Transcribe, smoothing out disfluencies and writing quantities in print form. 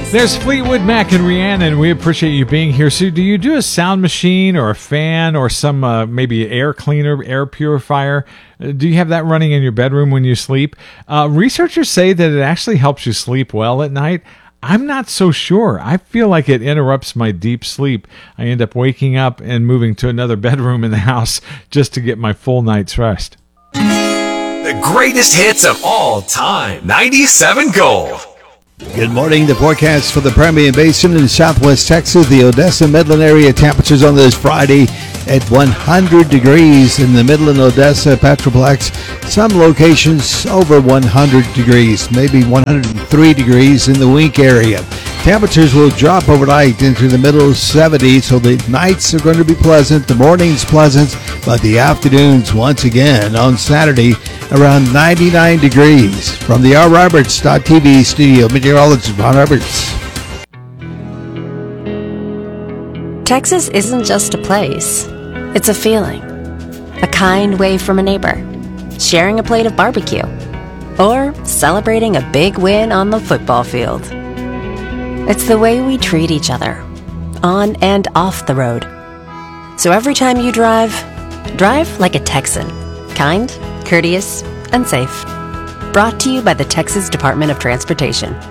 There's Fleetwood Mac and Rhiannon. We appreciate you being here. So do you do a sound machine or a fan or some maybe air cleaner, air purifier? Do you have that running in your bedroom when you sleep? Researchers say that it actually helps you sleep well at night. I'm not so sure. I feel like it interrupts my deep sleep. I end up waking up and moving to another bedroom in the house just to get my full night's rest. The greatest hits of all time. 97 Gold. Good morning. The forecast for the Permian Basin in southwest Texas, the Odessa Midland area, temperatures on this Friday at 100 degrees in the Midland, Odessa, Petroplex. Some locations over 100 degrees, maybe 103 degrees in the Wink area. Temperatures will drop overnight into the middle 70s, so the nights are going to be pleasant, the mornings pleasant, but the afternoons once again on Saturday around 99 degrees. From the rroberts.tv studio, meteorologist Ron Roberts. Texas isn't just a place, it's a feeling. A kind wave from a neighbor, sharing a plate of barbecue, or celebrating a big win on the football field. It's the way we treat each other, on and off the road. So every time you drive like a Texan. Kind, courteous, and safe. Brought to you by the Texas Department of Transportation.